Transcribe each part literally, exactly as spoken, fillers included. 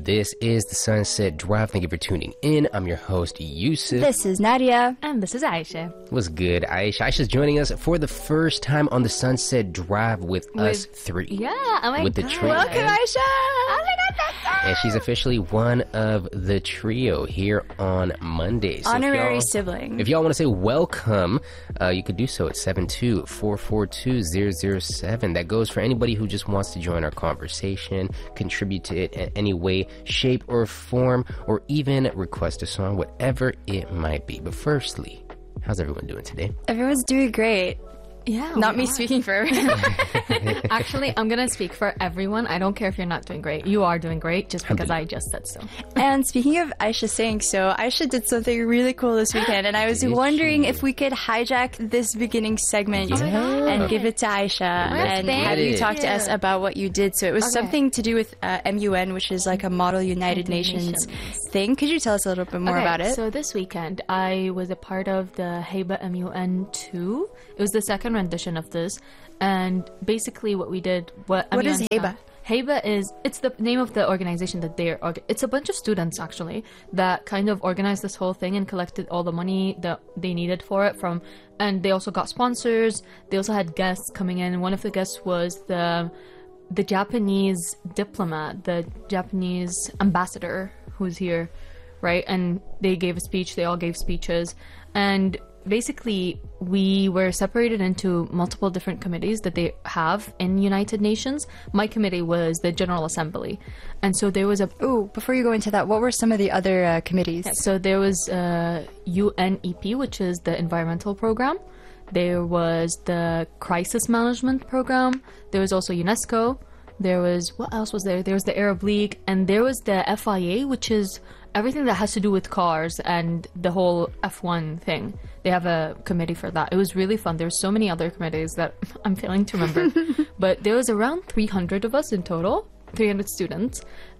This is the Sunset Drive. Thank you for tuning in. I'm your host, Yusuf. This is Nadia. And this is Aisha. What's good, Aisha? Aisha's joining us for the first time on the Sunset Drive with, with us three. Yeah, oh my with God. the trio. Welcome, Aisha. Oh my God, that's so And she's officially one of the trio here on Monday. So Honorary if sibling. If y'all want to say welcome, uh, you could do so at seven two four four two zero zero seven. That goes for anybody who just wants to join our conversation, contribute to it in any way, shape, or form, or even request a song, whatever it might be. But firstly, how's everyone doing today? Everyone's doing great. Yeah. Not me are. speaking for everyone. Actually, I'm going to speak for everyone. I don't care if you're not doing great. You are doing great just because I just said so. And speaking of Aisha saying so, Aisha did something really cool this weekend, and I was Did wondering she? if we could hijack this beginning segment Yeah. and give it to Aisha and thank have you you. talk to us about what you did. So it was Okay. something to do with uh, M U N, which is like a Model United Nations, Nations. thing. Could you tell us a little bit more Okay, about it? So this weekend, I was a part of the Heba M U N two. It was the second rendition of this. And basically what we did... What, What is M U N Heba? Heba is, it's the name of the organization that they're, orga- it's a bunch of students actually that kind of organized this whole thing and collected all the money that they needed for it from, and they also got sponsors. They also had guests coming in. One of the guests was the, the Japanese diplomat, the Japanese ambassador who's here, right? And they gave a speech, they all gave speeches, and basically we were separated into multiple different committees that they have in United Nations. My committee was the General Assembly, and so there was a Ooh, before you go into that, what were some of the other uh, committees? so there was uh, U N E P, which is the environmental program. There was the crisis management program. There was also UNESCO. There was, what else was there? There was the Arab League, and there was the F I A, which is everything that has to do with cars and the whole F one thing. They have a committee for that. It was really fun. There's so many other committees that I'm failing to remember. But there was around three hundred of us in total, three hundred students.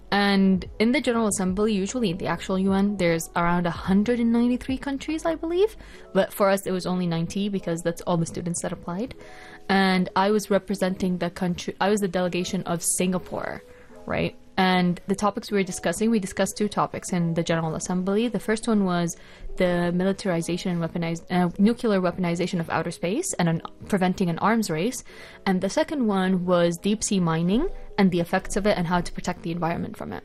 And in the General Assembly, usually in the actual U N, there's around one hundred ninety-three countries, I believe. But for us, it was only ninety because that's all the students that applied. And I was representing the country, I was the delegation of Singapore, right? And the topics we were discussing, we discussed two topics in the General Assembly. The first one was the militarization and weaponiz- uh, nuclear weaponization of outer space and an, preventing an arms race. And the second one was deep sea mining and the effects of it and how to protect the environment from it.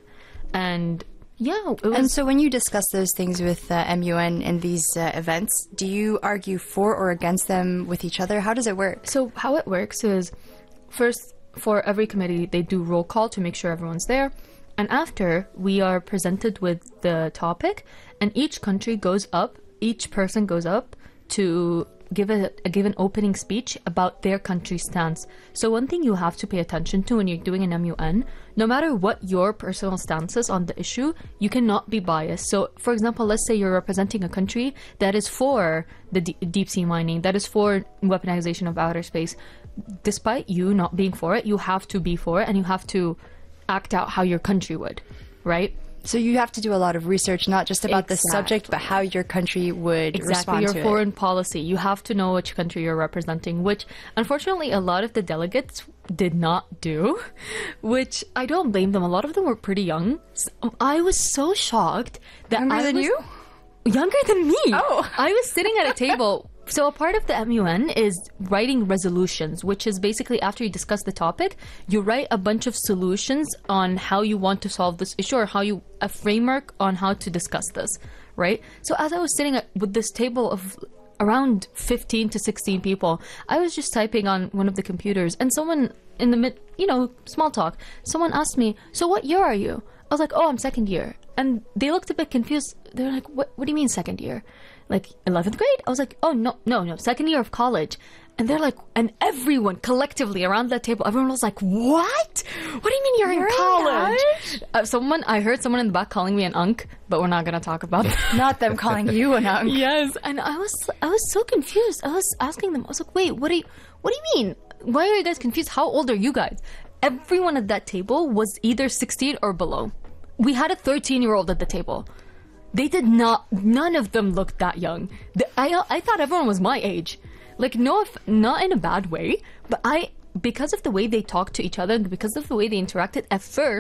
And yeah, it was... And so when you discuss those things with uh, M U N in these uh, events, do you argue for or against them with each other? How does it work? So how it works is, first, for every committee, they do roll call to make sure everyone's there. And after, we are presented with the topic, and each country goes up, each person goes up to give a, a give an opening speech about their country's stance. So one thing you have to pay attention to when you're doing an M U N, no matter what your personal stance is on the issue, you cannot be biased. So, for example, let's say you're representing a country that is for the d- deep sea mining, that is for weaponization of outer space. Despite you not being for it, you have to be for it, and you have to act out how your country would, right? So you have to do a lot of research, not just about the subject, but how your country would Exactly, respond your to foreign it. policy. You have to know which country you're representing, which unfortunately a lot of the delegates did not do, which I don't blame them. A lot of them were pretty young. So I was so shocked that Younger I than was you? Younger than me. Oh. I was sitting at a table. So a part of the M U N is writing resolutions, which is basically after you discuss the topic, you write a bunch of solutions on how you want to solve this issue or how you a framework on how to discuss this, right? So as I was sitting at, with this table of around fifteen to sixteen people, I was just typing on one of the computers, and someone in the mid, you know, small talk, someone asked me, "So what year are you?" I was like, "Oh, I'm second year." And they looked a bit confused. They're like, what, what do you mean second year? Like eleventh grade? I was like, oh, no, no, no, second year of college. And they're like, and everyone collectively around that table, everyone was like, what? What do you mean you're, You're in in college? college? Uh, someone, I heard someone in the back calling me an unk, but we're not going to talk about that. Not them calling you an unk. Yes. And I was, I was so confused. I was asking them, I was like, wait, what do you, what do you mean? Why are you guys confused? How old are you guys? Everyone at that table was either sixteen or below. We had a thirteen year old at the table. They did not, none of them looked that young. The, I, I thought everyone was my age. Like, no, if, not in a bad way, but I, because of the way they talked to each other, and because of the way they interacted, at first,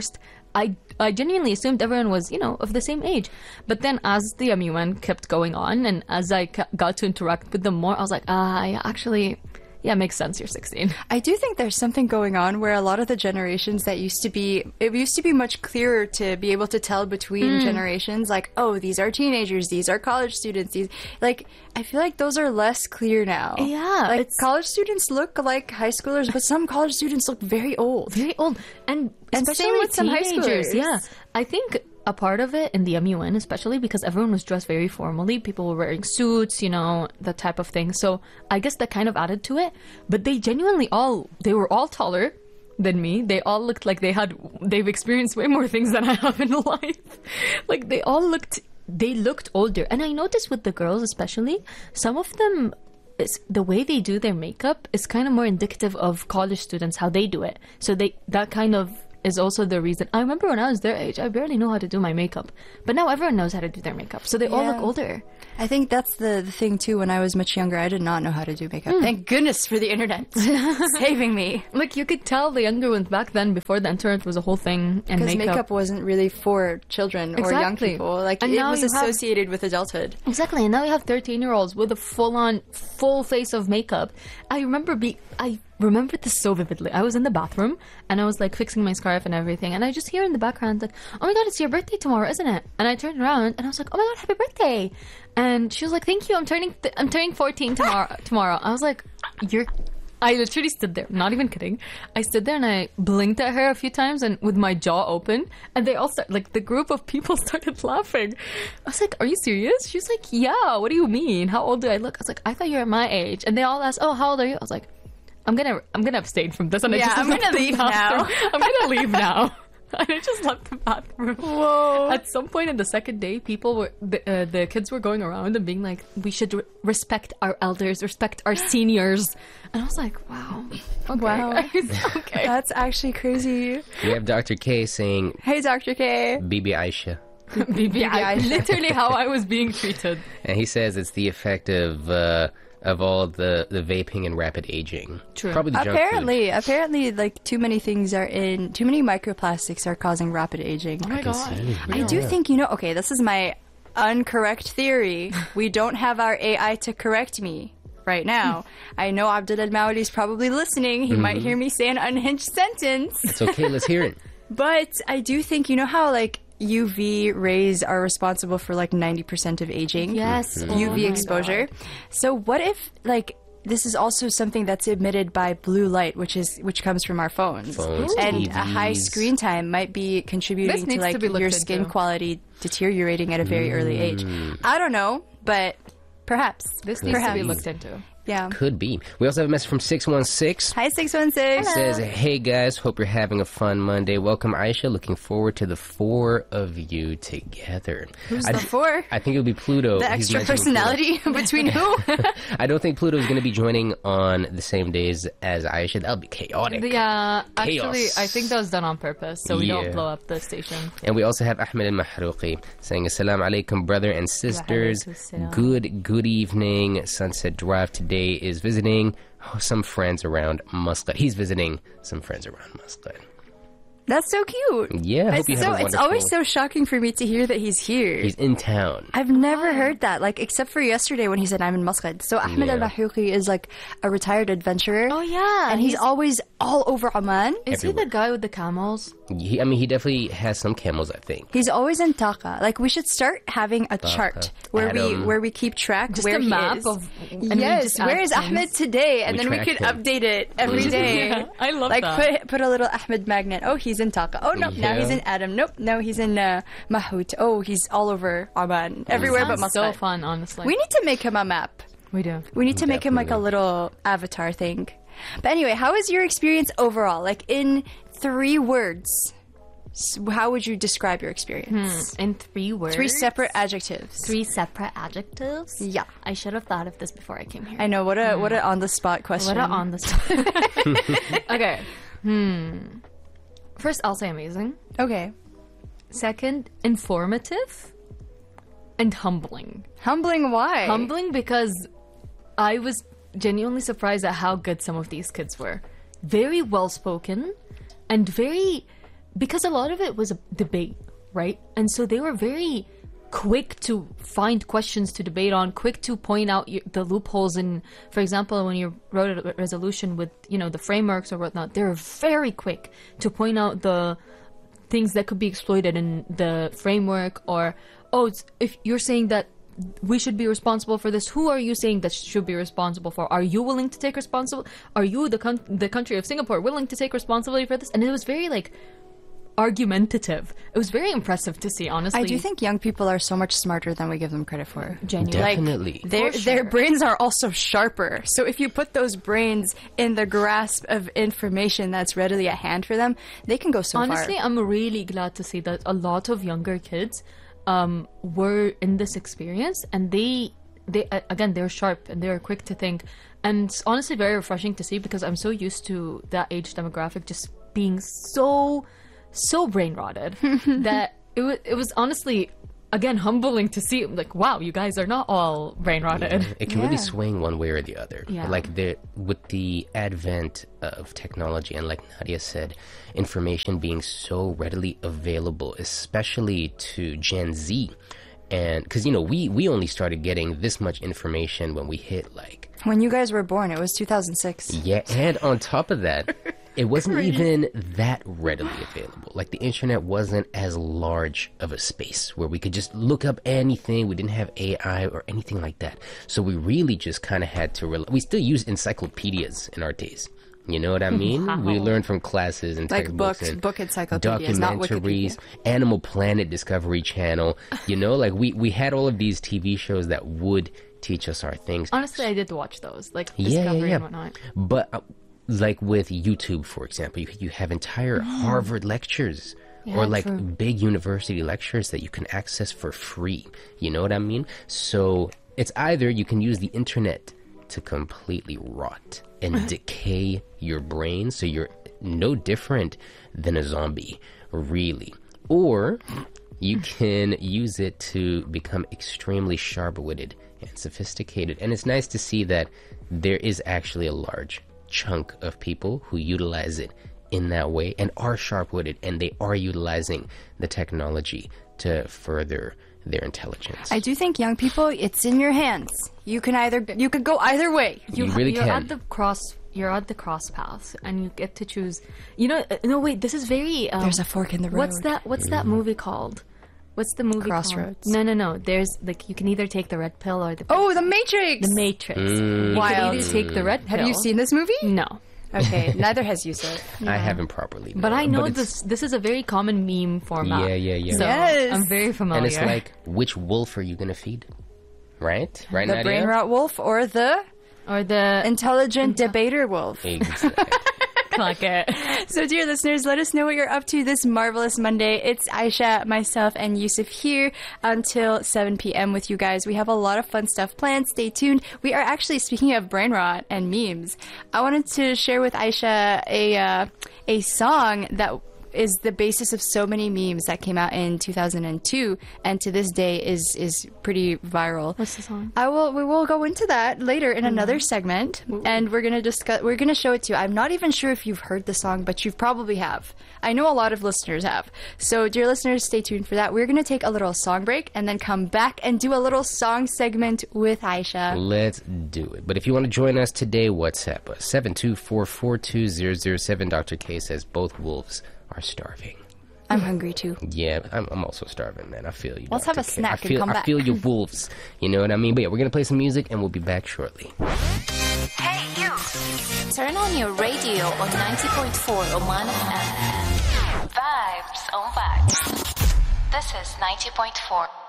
I I genuinely assumed everyone was, you know, of the same age. But then as the M U N kept going on and as I ca- got to interact with them more, I was like, ah, yeah, actually, yeah, makes sense. You're sixteen. I do think there's something going on where a lot of the generations that used to be, it used to be much clearer to be able to tell between generations, like, oh, these are teenagers, these are college students, these, like, I feel like those are less clear now. Yeah, Like, it's- college students look like high schoolers, but some college students look very old. Very old. And And especially same with some high teenagers. schoolers. Yeah. I think a part of it in the M U N, especially because everyone was dressed very formally. People were wearing suits, you know, that type of thing. So I guess that kind of added to it. But they genuinely all, they were all taller than me. They all looked like they had, they've experienced way more things than I have in life. Like they all looked, they looked older. And I noticed with the girls especially, some of them, it's, the way they do their makeup is kind of more indicative of college students, how they do it. So they, that kind of is also the reason. I remember when I was their age, I barely know how to do my makeup. But now everyone knows how to do their makeup. So they all Yeah. look older. I think that's the, the thing too. When I was much younger, I did not know how to do makeup. Thank goodness for the internet. Saving me. Like you could tell the younger ones back then, before the internet was a whole thing, and Because makeup. makeup. wasn't really for children or young Exactly. people. Like, And it now was you have- associated with adulthood. Exactly, and now you have thirteen-year-olds with a full-on, full face of makeup. I remember be I remember this so vividly. I was in the bathroom and I was like fixing my scarf and everything, and I just hear in the background like, "Oh my god, it's your birthday tomorrow, isn't it?" And I turned around and I was like, "Oh my god, happy birthday!" And she was like, "Thank you. I'm turning th- I'm turning fourteen tomorrow." tomorrow. I was like, "You're." I literally stood there, not even kidding. I stood there and I blinked at her a few times and with my jaw open, and they all start like the group of people started laughing. I was like, "Are you serious?" She was like, "Yeah. What do you mean? How old do I look?" I was like, "I thought you were my age." And they all asked, "Oh, how old are you?" I was like, "I'm gonna, I'm gonna abstain from this." And Yeah, I just I'm left gonna the leave bathroom. now. I'm gonna leave now. And I just left the bathroom. Whoa. At some point in the second day, people were the, uh, the kids were going around and being like, "We should re- respect our elders, respect our seniors." And I was like, "Wow, okay, Wow. guys, okay." That's actually crazy. We have Doctor K saying, Hey, Doctor K. Bibi Aisha. Bibi, I- Aisha. literally how I was being treated. And he says it's the effect of uh, of all the, the vaping and rapid aging. True. Probably the junk food. Apparently, apparently, like too many things are in. Too many microplastics are causing rapid aging. Oh my god. see. I do think you know. Okay, this is my uncorrect theory. We don't have our A I to correct me right now. I know Abdul Al Mawali's probably listening. He might hear me say an unhinged sentence. It's okay, let's hear it. But I do think you know how like U V rays are responsible for like ninety percent of aging. Yes. Mm-hmm. Oh U V my exposure. God. So what if like this is also something that's emitted by blue light, which is which comes from our phones, Phones, and T a high Vs. screen time might be contributing This to needs like to be looked your skin into. quality deteriorating at a very early age. Mm. I don't know, but perhaps This needs to perhaps be looked into. yeah. Could be. We also have a message from six one six. Hi six one six. It says, "Hey guys, hope you're having a fun Monday. Welcome, Aisha. Looking forward to the four of you together." Who's I, the four? I think it'll be Pluto. The He's extra mentioning Pluto. personality between who? I don't think Pluto is going to be joining on the same days as Aisha. That'll be chaotic. Yeah, actually, Chaos. I think that was done on purpose, so we Yeah. don't blow up the station. And we also have Ahmed al-Mahrouqi saying, "Assalamu alaikum, brother and sisters. Wa alaikum salam. Good, good evening. Sunset Drive today is visiting some friends around Muscat. He's visiting some friends around Muscat. That's so cute. Yeah, I hope It's you have so a it's wonderful- always so shocking for me to hear that he's here. He's in town. I've never heard that, like, except for yesterday when he said I'm in Muscat. So Ahmed Yeah. Al-Mahrouqi is like a retired adventurer. Oh, yeah, and he's, he's- always all over Oman. Is he the guy with the camels? He, I mean, he definitely has some camels, I think. He's always in Taqa. Like, we should start having a chart where we Adam. where we keep track Just where a he map is. of- and we yes, just where add is Ahmed things. today? And We then we track could him. update it every Mhm. day. Yeah, I love like, that. put put a little Ahmed magnet. Oh, he's in Taqa. Oh no, now Yeah. he's in Adam. Nope, no, he's in uh, Mahout. Oh, he's all over Oman, everywhere but Sounds so Muscat. fun, honestly. We need to make him a map. we do. We need to make him like a Definitely. little avatar thing. But anyway, how is your experience overall? Like in three words, s- how would you describe your experience? In three words. Three separate adjectives. Three separate adjectives. Yeah. I should have thought of this before I came here. I know what a what a on the spot question. What a on the spot. Okay. Hmm. First, I'll say amazing. Okay, Second, informative. And humbling. humbling. Why? Humbling because I was genuinely surprised at how good some of these kids were. Very well spoken and very because a lot of it was a debate, right? And so they were very quick to find questions to debate on, quick to point out y- the loopholes in, for example, when you wrote a resolution with, you know, the frameworks or whatnot, they were very quick to point out the things that could be exploited in the framework, or, oh, it's, if you're saying that we should be responsible for this, who are you saying that should be responsible for? Are you willing to take responsible? Are you, the, con- the country of Singapore, willing to take responsibility for this? And it was very, like, argumentative. It was very impressive to see, honestly. I do think young people are so much smarter than we give them credit for. Genuinely. Definitely. Like, their, For their sure. brains are also sharper. So if you put those brains in the grasp of information that's readily at hand for them, they can go so Honestly, far. I'm really glad to see that a lot of younger kids um, were in this experience, and they, they uh, again, they're sharp and they're quick to think. And it's honestly very refreshing to see, because I'm so used to that age demographic just being so, so brain rotted that it was, it was honestly, again, humbling to see. Like, wow, you guys are not all brain rotted. It can really Yeah. swing one way or the other. Yeah. Like the with the advent of technology, and like Nadia said, information being so readily available, especially to Gen Z, and because you know we we only started getting this much information when we hit like When you guys were born, it was two thousand six. yeah, and on top of that, it wasn't even that readily available. Like the internet wasn't as large of a space where we could just look up anything. We didn't have A I or anything like that. So we really just kind of had to rely. We still use encyclopedias in our days. You know what I mean? Wow. We learned from classes and Like textbooks books, and book encyclopedias, not documentaries, Wikipedia. Animal Planet, Discovery Channel. You know, like we, we had all of these T V shows that would teach us our things. Honestly, I did watch those, like Yeah, yeah, Discovery yeah. and whatnot. But uh, like with YouTube, for example, you, you have entire Harvard lectures Yeah, or like true. big university lectures that you can access for free. You know what I mean? So it's either you can use the internet to completely rot and decay your brain, so you're no different than a zombie, really. Or you can use it to become extremely sharp-witted and sophisticated. And it's nice to see that there is actually a large chunk of people who utilize it in that way and are sharp-witted, and they are utilizing the technology to further their intelligence. I do think young people, it's in your hands. You can either you could go either way. You ha- really you're can. at the cross. You're at the cross paths, and you get to choose. You know, uh, no, wait. This is very. Um, There's a fork in the road. What's that? What's that movie called? What's the movie Crossroads. called? No, no, no. There's like you can either take the red pill or the Oh, The Matrix! the Matrix. You Wild. can either take the red pill. Have you seen this movie? No, Okay, neither has Yusuf. I haven't properly. but I know it's- this. This is a very common meme format. Yeah, yeah, yeah. So Yes. I'm very familiar. And it's like, which wolf are you gonna feed? Right? Right, The Nadia? brain rot wolf or the or the intelligent debater wolf. Exactly. clock it. So, dear listeners, let us know what you're up to this marvelous Monday. It's Aisha, myself, and Yusuf here until seven p.m. with you guys. We have a lot of fun stuff planned. Stay tuned. We are actually, speaking of brain rot and memes, I wanted to share with Aisha a uh, a song that is the basis of so many memes that came out in two thousand two and to this day is is pretty viral. What's the song? I will. We will go into that later in another segment, and we're gonna discuss. We're gonna show it to you. I'm not even sure if you've heard the song, but you probably have. I know a lot of listeners have. So, dear listeners, stay tuned for that. We're gonna take a little song break and then come back and do a little song segment with Aisha. Let's do it. But if you want to join us today, WhatsApp us seven two four four two zero zero seven. Doctor K says both wolves are starving. I'm hungry too. Yeah, I'm, I'm also starving, man. I feel you. Let's Doctor have a K. snack I and feel, come I back. feel your wolves. You know what I mean? But yeah, we're gonna play some music and we'll be back shortly. Hey, you! Turn on your radio on ninety point four Oman F M. Vibes on vibes. This is ninety point four.